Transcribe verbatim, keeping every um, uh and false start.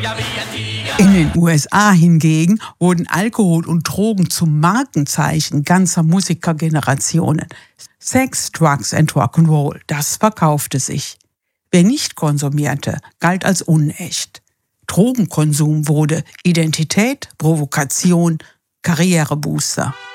In den U S A hingegen wurden Alkohol und Drogen zum Markenzeichen ganzer Musikergenerationen. Sex, Drugs and Rock'n'Roll, das verkaufte sich. Wer nicht konsumierte, galt als unecht. Drogenkonsum wurde Identität, Provokation, Karrierebooster.